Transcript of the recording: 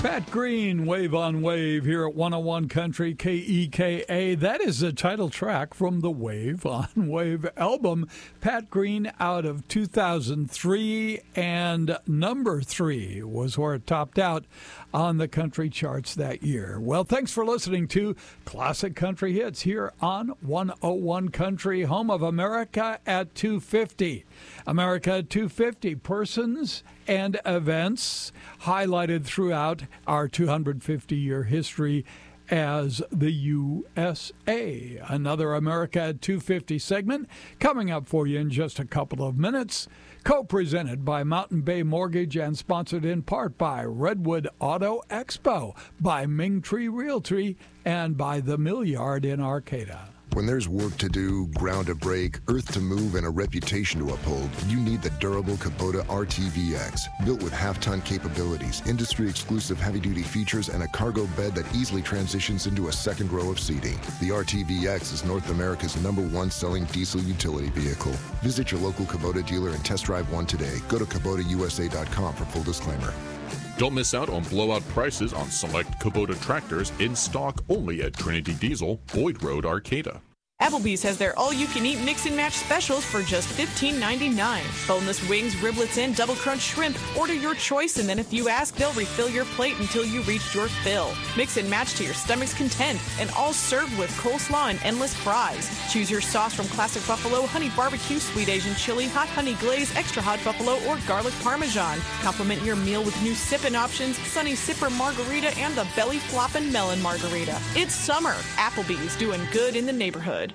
Pat Green, Wave on Wave, here at 101 Country KEKA. That is the title track from the Wave on Wave album. Pat Green out of 2003, and number 3 was where it topped out on the country charts that year. Well, thanks for listening to Classic Country Hits here on 101 Country, home of America at 250. America at 250, persons and events highlighted throughout our 250-year history as the USA. Another America at 250 segment coming up for you in just a couple of minutes. Co-presented by Mountain Bay Mortgage and sponsored in part by Redwood Auto Expo, by Ming Tree Realty, and by The Mill Yard in Arcata. When there's work to do, ground to break, earth to move, and a reputation to uphold, you need the durable Kubota RTVX. Built with half-ton capabilities, industry-exclusive heavy-duty features, and a cargo bed that easily transitions into a second row of seating. The RTVX is North America's #1 selling diesel utility vehicle. Visit your local Kubota dealer and test drive one today. Go to KubotaUSA.com for full disclaimer. Don't miss out on blowout prices on select Kubota tractors in stock only at Trinity Diesel, Boyd Road, Arcata. Applebee's has their all-you-can-eat mix-and-match specials for just $15.99. Boneless wings, riblets, and double-crunch shrimp. Order your choice, and then if you ask, they'll refill your plate until you reach your fill. Mix and match to your stomach's content, and all served with coleslaw and endless fries. Choose your sauce from Classic Buffalo, Honey Barbecue, Sweet Asian Chili, Hot Honey Glaze, Extra Hot Buffalo, or Garlic Parmesan. Complement your meal with new sippin' options, Sunny Sipper Margarita, and the Belly Floppin' Melon Margarita. It's summer. Applebee's, doing good in the neighborhood.